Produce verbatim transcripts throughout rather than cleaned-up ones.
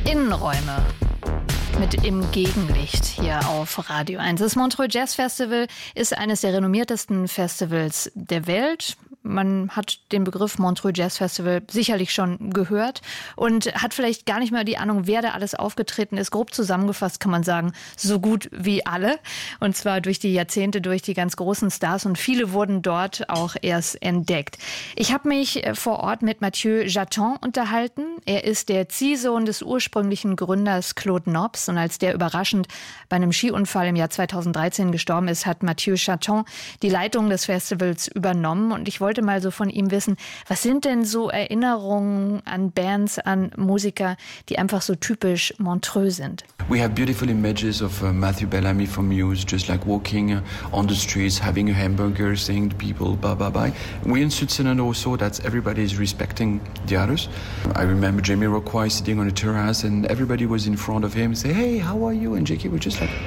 Innenräume mit Im Gegenlicht hier auf Radio eins. Das Montreux Jazz Festival ist eines der renommiertesten Festivals der Welt. Man hat den Begriff Montreux Jazz Festival sicherlich schon gehört und hat vielleicht gar nicht mehr die Ahnung, wer da alles aufgetreten ist. Grob zusammengefasst kann man sagen, so gut wie alle. Und zwar durch die Jahrzehnte, durch die ganz großen Stars. Und viele wurden dort auch erst entdeckt. Ich habe mich vor Ort mit Mathieu Jaton unterhalten. Er ist der Ziehsohn des ursprünglichen Gründers Claude Nobs. Und als der überraschend bei einem Skiunfall im Jahr zweitausenddreizehn gestorben ist, hat Mathieu Jaton die Leitung des Festivals übernommen. Und ich wollte wollte mal so von ihm wissen, was sind denn so Erinnerungen an Bands, an Musiker, die einfach so typisch Montreux sind? We have beautiful images of uh, Matthew Bellamy from Muse, just like walking uh, on the streets, having a hamburger, saying to people, bye, bye, bye. We in Switzerland also that everybody is respecting the others. I remember Jamiroquai sitting on a terrace and everybody was in front of him, say, hey, how are you? And J K was just like,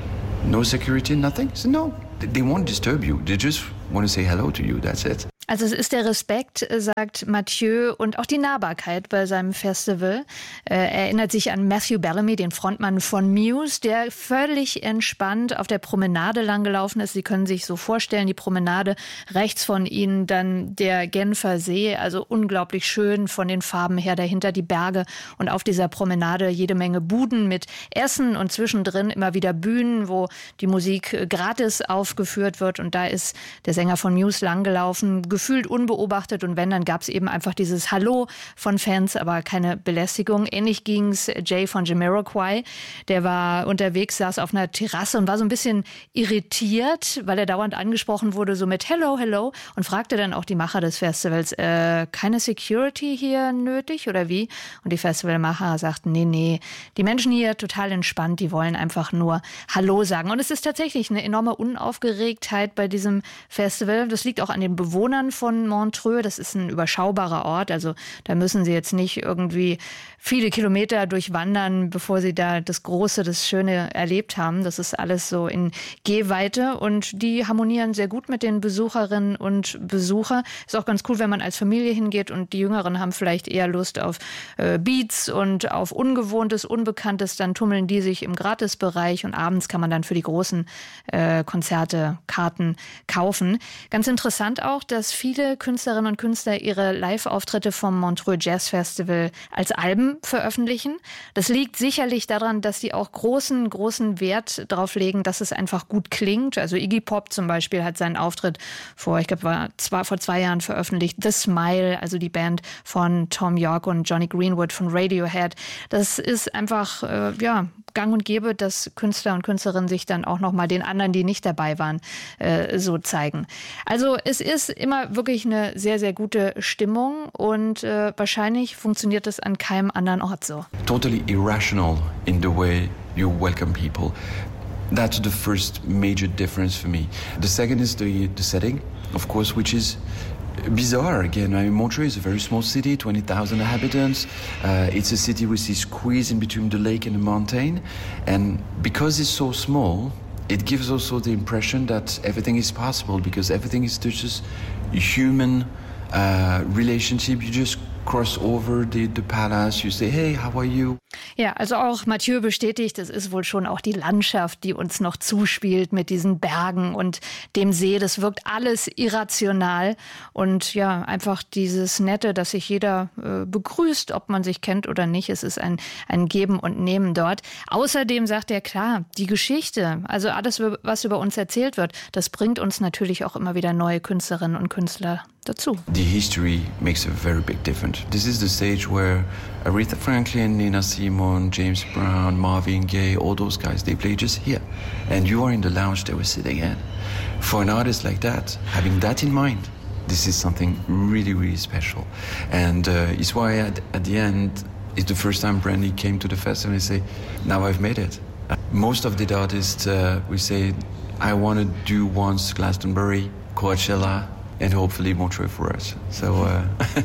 no security, nothing? So no, they won't disturb you. They just want to say hello to you, that's it. Also es ist der Respekt, sagt Mathieu, und auch die Nahbarkeit bei seinem Festival. Er erinnert sich an Matthew Bellamy, den Frontmann von Muse, der völlig entspannt auf der Promenade langgelaufen ist. Sie können sich so vorstellen, die Promenade rechts von ihnen, dann der Genfer See, also unglaublich schön von den Farben her, dahinter die Berge und auf dieser Promenade jede Menge Buden mit Essen und zwischendrin immer wieder Bühnen, wo die Musik gratis aufgeführt wird, und da ist der Sänger von Muse langgelaufen, gefühlt unbeobachtet, und wenn, dann gab es eben einfach dieses Hallo von Fans, aber keine Belästigung. Ähnlich ging es Jay von Jamiroquai, der war unterwegs, saß auf einer Terrasse und war so ein bisschen irritiert, weil er dauernd angesprochen wurde, so mit Hello, Hello, und fragte dann auch die Macher des Festivals, äh, keine Security hier nötig oder wie? Und die Festivalmacher sagten, nee, nee, die Menschen hier total entspannt, die wollen einfach nur Hallo sagen. Und es ist tatsächlich eine enorme Unaufgeregtheit bei diesem Festival. Das liegt auch an den Bewohnern von Montreux. Das ist ein überschaubarer Ort, also da müssen sie jetzt nicht irgendwie viele Kilometer durchwandern, bevor sie da das Große, das Schöne erlebt haben. Das ist alles so in Gehweite, und die harmonieren sehr gut mit den Besucherinnen und Besuchern. Ist auch ganz cool, wenn man als Familie hingeht, und die Jüngeren haben vielleicht eher Lust auf äh, Beats und auf Ungewohntes, Unbekanntes, dann tummeln die sich im Gratisbereich, und abends kann man dann für die großen äh, Konzerte Karten kaufen. Ganz interessant auch, dass viele Künstlerinnen und Künstler ihre Live-Auftritte vom Montreux Jazz Festival als Alben veröffentlichen. Das liegt sicherlich daran, dass die auch großen, großen Wert darauf legen, dass es einfach gut klingt. Also Iggy Pop zum Beispiel hat seinen Auftritt vor, ich glaube, war zwei, vor zwei Jahren veröffentlicht. The Smile, also die Band von Tom York und Johnny Greenwood von Radiohead. Das ist einfach, äh, ja, gang und gäbe, dass Künstler und Künstlerinnen sich dann auch nochmal den anderen, die nicht dabei waren, äh, so zeigen. Also es ist immer wirklich eine sehr, sehr gute Stimmung, und äh, wahrscheinlich funktioniert es an keinem anderen Ort so. Totally irrational in the way you welcome people. That's the first major difference for me. The second is the, the setting, of course, which is bizarre again. I mean, Montreux is a very small city, twenty thousand inhabitants. Uh, it's a city which is squeezed in between the lake and the mountain. And because it's so small, it gives also the impression that everything is possible, because everything is just a human uh, relationship. You just cross over the, the palace, you say, hey, how are you? Ja, also auch Mathieu bestätigt, es ist wohl schon auch die Landschaft, die uns noch zuspielt mit diesen Bergen und dem See. Das wirkt alles irrational, und ja, einfach dieses Nette, dass sich jeder äh, begrüßt, ob man sich kennt oder nicht. Es ist ein, ein Geben und Nehmen dort. Außerdem sagt er, klar, die Geschichte, also alles, was über uns erzählt wird, das bringt uns natürlich auch immer wieder neue Künstlerinnen und Künstler dazu. The history makes a very big difference. This is the stage where Aretha Franklin, Nina Simone, James Brown, Marvin Gaye, all those guys, they play just here. And you are in the lounge they were sitting in. For an artist like that, having that in mind, this is something really, really special. And uh, it's why at, at the end, it's the first time Brandy came to the festival and say, now I've made it. Uh, most of the artists, uh, we say, I want to do once Glastonbury, Coachella, and hopefully Montreux for us. So, uh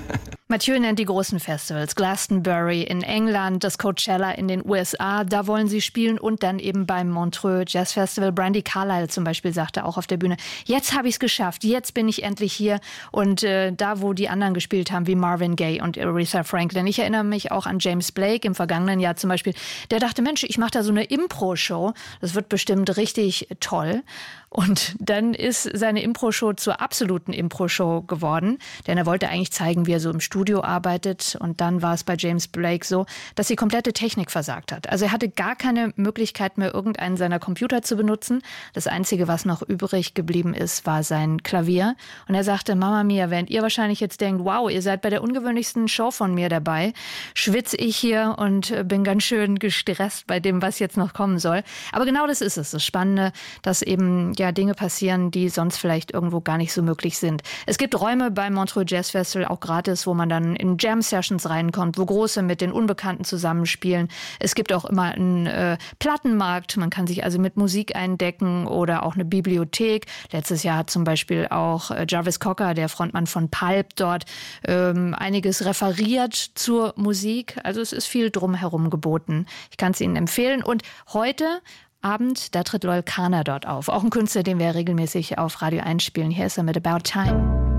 Mathieu nennt die großen Festivals, Glastonbury in England, das Coachella in den U S A, da wollen sie spielen und dann eben beim Montreux Jazz Festival. Brandi Carlile zum Beispiel sagte auch auf der Bühne, jetzt habe ich es geschafft, jetzt bin ich endlich hier und äh, da, wo die anderen gespielt haben, wie Marvin Gaye und Aretha Franklin. Ich erinnere mich auch an James Blake im vergangenen Jahr zum Beispiel, der dachte, Mensch, ich mache da so eine Impro-Show, das wird bestimmt richtig toll. Und dann ist seine Impro-Show zur absoluten Impro-Show geworden, denn er wollte eigentlich zeigen, wie er so im Studio arbeitet. Und dann war es bei James Blake so, dass die komplette Technik versagt hat. Also er hatte gar keine Möglichkeit mehr, irgendeinen seiner Computer zu benutzen. Das Einzige, was noch übrig geblieben ist, war sein Klavier. Und er sagte, Mama Mia, während ihr wahrscheinlich jetzt denkt, wow, ihr seid bei der ungewöhnlichsten Show von mir dabei, schwitze ich hier und bin ganz schön gestresst bei dem, was jetzt noch kommen soll. Aber genau das ist es, das Spannende, dass eben ja Dinge passieren, die sonst vielleicht irgendwo gar nicht so möglich sind. Es gibt Räume beim Montreux Jazz Festival, auch gratis, wo man dann in Jam-Sessions reinkommt, wo Große mit den Unbekannten zusammenspielen. Es gibt auch immer einen äh, Plattenmarkt, man kann sich also mit Musik eindecken oder auch eine Bibliothek. Letztes Jahr hat zum Beispiel auch äh, Jarvis Cocker, der Frontmann von Pulp, dort ähm, einiges referiert zur Musik. Also es ist viel drumherum geboten. Ich kann es Ihnen empfehlen. Und heute Abend, da tritt Loyle Carner dort auf. Auch ein Künstler, den wir regelmäßig auf Radio eins spielen. Hier ist er mit About Time.